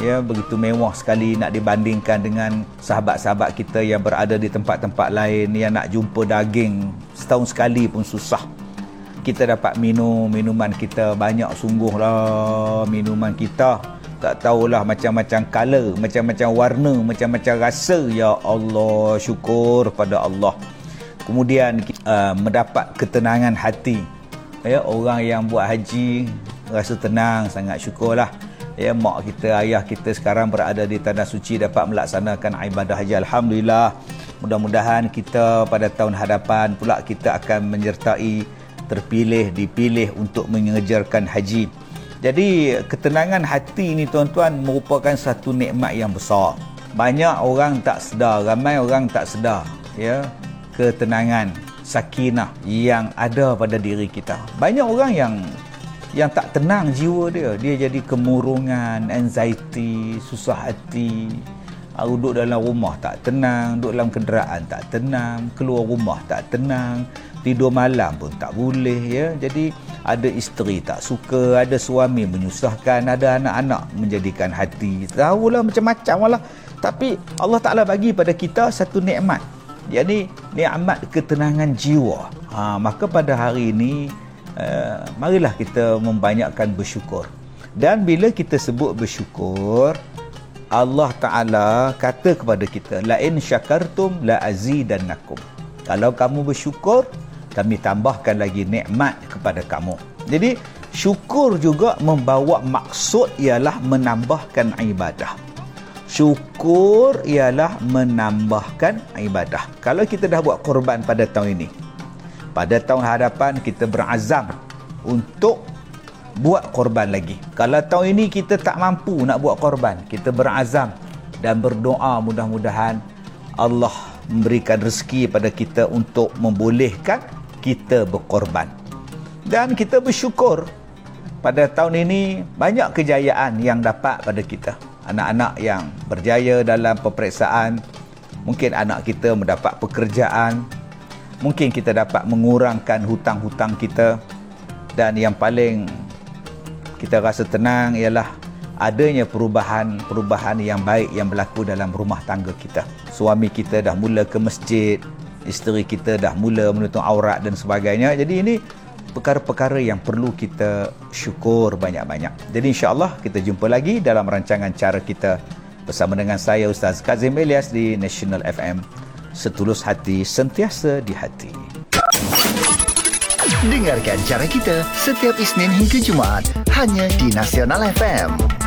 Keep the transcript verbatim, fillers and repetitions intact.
ya, begitu mewah sekali nak dibandingkan dengan sahabat-sahabat kita yang berada di tempat-tempat lain yang nak jumpa daging setahun sekali pun susah. Kita dapat minum minuman kita banyak sungguh lah, minuman kita tak tahulah macam-macam color, macam-macam warna, macam-macam rasa. Ya Allah, syukur pada Allah. Kemudian uh, mendapat ketenangan hati. Ya, orang yang buat haji rasa tenang, sangat syukurlah. Ya, mak kita, ayah kita sekarang berada di tanah suci dapat melaksanakan ibadah haji. Alhamdulillah. Mudah-mudahan kita pada tahun hadapan pula kita akan menyertai, terpilih, dipilih untuk mengerjakan haji. Jadi ketenangan hati ini tuan-tuan merupakan satu nikmat yang besar. Banyak orang tak sedar, ramai orang tak sedar, ya, ketenangan, sakinah yang ada pada diri kita. Banyak orang yang yang tak tenang jiwa dia, dia jadi kemurungan, anxiety, susah hati, duduk dalam rumah tak tenang, duduk dalam kenderaan tak tenang, keluar rumah tak tenang, tidur malam pun tak boleh, ya. Jadi ada isteri tak suka, ada suami menyusahkan, ada anak-anak menjadikan hati, tahulah macam-macam lah. Tapi Allah Ta'ala bagi pada kita satu nikmat, yakni nikmat ketenangan jiwa. Ha, maka pada hari ini Uh, marilah kita membanyakkan bersyukur. Dan bila kita sebut bersyukur, Allah Ta'ala kata kepada kita, la in syakartum la azidannakum. Kalau kamu bersyukur, kami tambahkan lagi nikmat kepada kamu. Jadi syukur juga membawa maksud ialah menambahkan ibadah. Syukur ialah menambahkan ibadah. Kalau kita dah buat korban pada tahun ini, pada tahun hadapan kita berazam untuk buat korban lagi. Kalau tahun ini kita tak mampu nak buat korban, kita berazam dan berdoa mudah-mudahan Allah memberikan rezeki pada kita untuk membolehkan kita berkorban. Dan kita bersyukur pada tahun ini banyak kejayaan yang dapat pada kita. Anak-anak yang berjaya dalam peperiksaan, mungkin anak kita mendapat pekerjaan, mungkin kita dapat mengurangkan hutang-hutang kita. Dan yang paling kita rasa tenang ialah adanya perubahan-perubahan yang baik yang berlaku dalam rumah tangga kita. Suami kita dah mula ke masjid, isteri kita dah mula menutup aurat dan sebagainya. Jadi ini perkara-perkara yang perlu kita syukur banyak-banyak. Jadi insya-Allah kita jumpa lagi dalam rancangan Cara Kita bersama dengan saya Ustaz Kazim Elias di National F M. Setulus hati, sentiasa di hati. Dengarkan Cara Kita setiap Isnin hingga Jumaat hanya di Nasional F M.